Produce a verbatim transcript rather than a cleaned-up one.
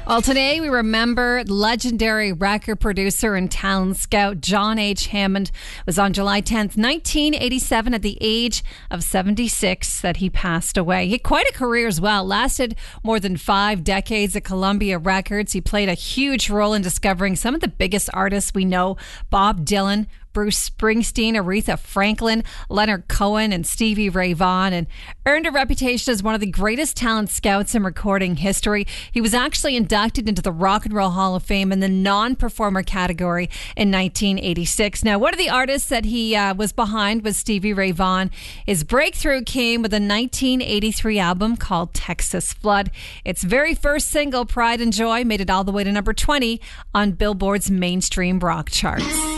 Well, today we remember legendary record producer and talent scout John H. Hammond. It was on July tenth, nineteen eighty-seven, at the age of seventy-six, that he passed away. He had quite a career as well. Lasted more than five decades at Columbia Records. He played a huge role in discovering some of the biggest artists we know: Bob Dylan, Bruce Springsteen, Aretha Franklin, Leonard Cohen, and Stevie Ray Vaughan, and earned a reputation as one of the greatest talent scouts in recording history. He was actually inducted into the Rock and Roll Hall of Fame in the non-performer category in nineteen eighty-six. Now, one of the artists that he uh, was behind was Stevie Ray Vaughan. His breakthrough came with a nineteen eighty-three album called Texas Flood. Its very first single, Pride and Joy, made it all the way to number twenty on Billboard's mainstream rock charts.